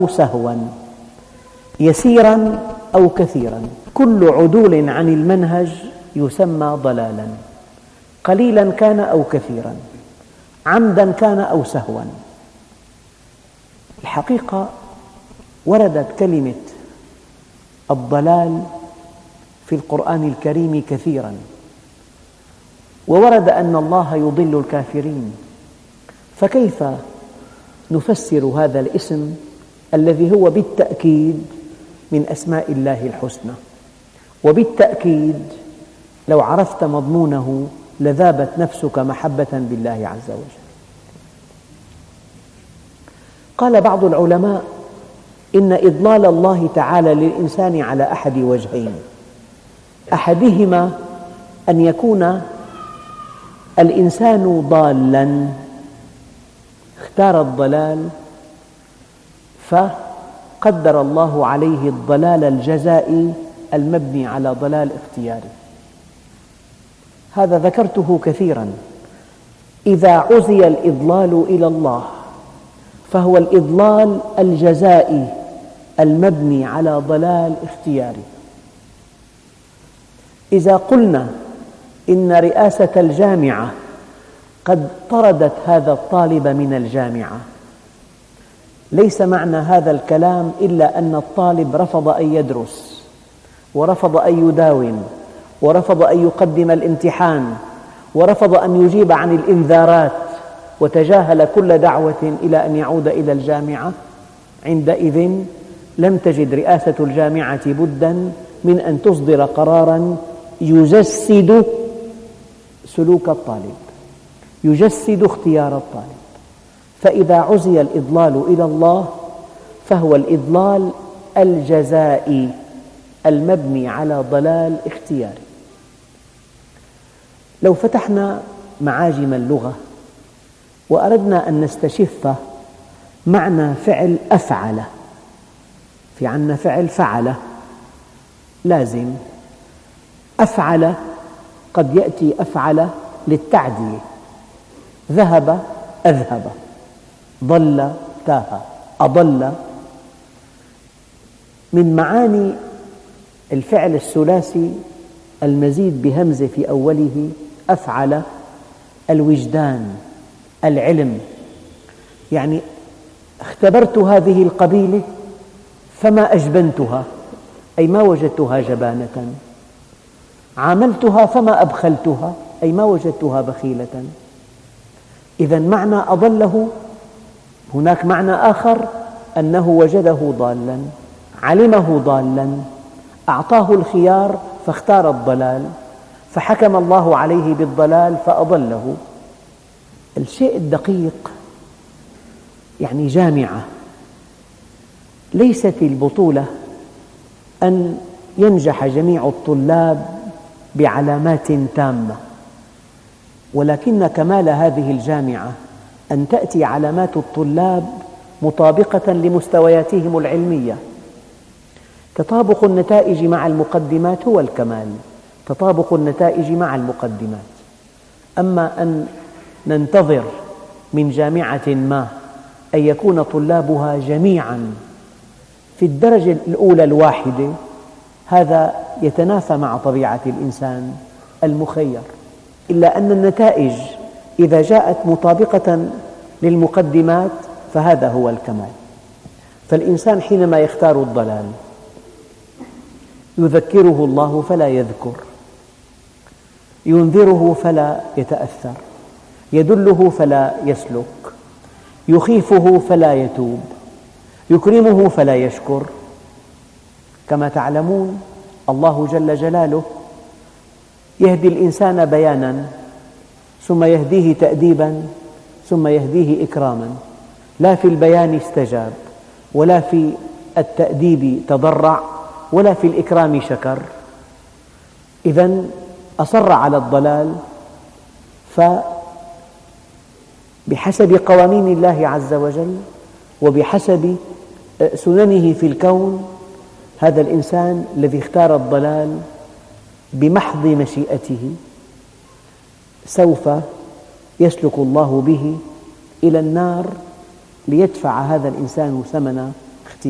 سهوا، يسيرا أو كثيرا. كل عدول عن المنهج يسمى ضلالا، قليلا كان أو كثيرا، عمدا كان أو سهوا. الحقيقة وردت كلمة الضلال في القرآن الكريم كثيرا، وورد أن الله يضل الكافرين، فكيف نفسر هذا الاسم الذي هو بالتأكيد من أسماء الله الحسنى، وبالتأكيد لو عرفت مضمونه لذابت نفسك محبة بالله عز وجل. قال بعض العلماء إن إضلال الله تعالى للإنسان على أحد وجهين، أحدهما أن يكون الإنسان ضالاً، اختار الضلال فقدر الله عليه الضلال الجزائي المبني على ضلال اختياري. هذا ذكرته كثيراً. إذا عزي الإضلال إلى الله فهو الإضلال الجزائي المبني على ضلال اختياري. إذا قلنا إن رئاسة الجامعة قد طردت هذا الطالب من الجامعة، ليس معنى هذا الكلام إلا أن الطالب رفض أن يدرس، ورفض أن يداوم، ورفض أن يقدم الامتحان، ورفض أن يجيب عن الإنذارات، وتجاهل كل دعوة إلى أن يعود إلى الجامعة. عندئذ لم تجد رئاسة الجامعة بداً من أن تصدر قراراً يجسد سلوك الطالب، يجسد اختيار الطالب. فإذا عزي الإضلال إلى الله فهو الإضلال الجزائي المبني على ضلال اختياري. لو فتحنا معاجم اللغة وأردنا أن نستشف معنى فعل أفعل، في عندنا فعل فعل لازم، أفعل قد يأتي أفعل للتعدية، ذهب أذهب، ضل تاه، أضل. من معاني الفعل الثلاثي المزيد بهمزة في أوله أفعل الوجدان، العلم. يعني اختبرت هذه القبيلة فما أجبنتها، أي ما وجدتها جبانة، عاملتها فما أبخلتها، أي ما وجدتها بخيلة. إذا معنى أضله هناك معنى آخر، أنه وجده ضالاً، علمه ضالاً، أعطاه الخيار فاختار الضلال، فحكم الله عليه بالضلال فأضله. الشيء الدقيق يعني جامعة ليست البطولة أن ينجح جميع الطلاب بعلامات تامة، ولكن كمال هذه الجامعة أن تأتي علامات الطلاب مطابقة لمستوياتهم العلمية. تطابق النتائج مع المقدمات هو الكمال، تطابق النتائج مع المقدمات. أما أن ننتظر من جامعة ما أن يكون طلابها جميعاً في الدرجة الأولى الواحدة، هذا يتنافى مع طبيعة الإنسان المخير. إلا أن النتائج إذا جاءت مطابقة للمقدمات فهذا هو الكمال. فالإنسان حينما يختار الضلال يذكره الله فلا يذكر، ينذره فلا يتأثر، يدله فلا يسلك، يخيفه فلا يتوب، يكرمه فلا يشكر. كما تعلمون الله جل جلاله يهدي الإنسان بياناً، ثم يهديه تأديباً، ثم يهديه إكراماً. لا في البيان استجاب، ولا في التأديب تضرع، ولا في الإكرام شكر. إذن أصر على الضلال، فبحسب قوانين الله عز وجل وبحسب سننه في الكون، هذا الإنسان الذي اختار الضلال بمحض مشيئته سوف يسلك الله به إلى النار ليدفع هذا الإنسان ثمن